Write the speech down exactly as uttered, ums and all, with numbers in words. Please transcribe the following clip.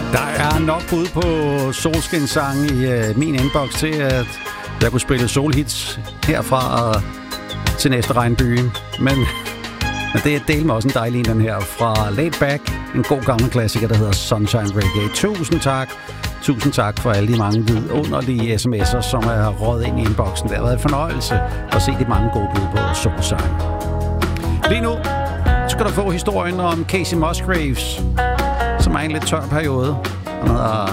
Der er nok bud på solskinsange i uh, min inbox til, at jeg kunne spille solhits herfra og til næste regnby. Men, men det er del med også en dejlig en, den her fra Laid Back. En god gammel klassiker, der hedder Sunshine Reggae. Tusind tak. Tusind tak for alle de mange vidunderlige sms'er, som er røget ind i inboxen. Det har været en fornøjelse at se de mange gode bud på solsang. Lige nu skal du få historien om Kacey Musgraves, som er en lidt tør periode. Han hedder